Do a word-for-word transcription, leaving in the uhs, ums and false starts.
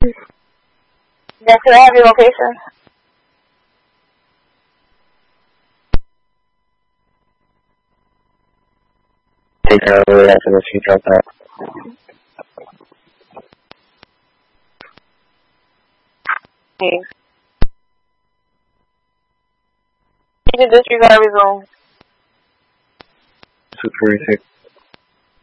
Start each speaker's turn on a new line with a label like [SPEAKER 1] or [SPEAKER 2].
[SPEAKER 1] Yes, can I have your location?
[SPEAKER 2] Take her all the way after the she dropped out.
[SPEAKER 1] Okay. You can disregard resume.
[SPEAKER 2] Super six.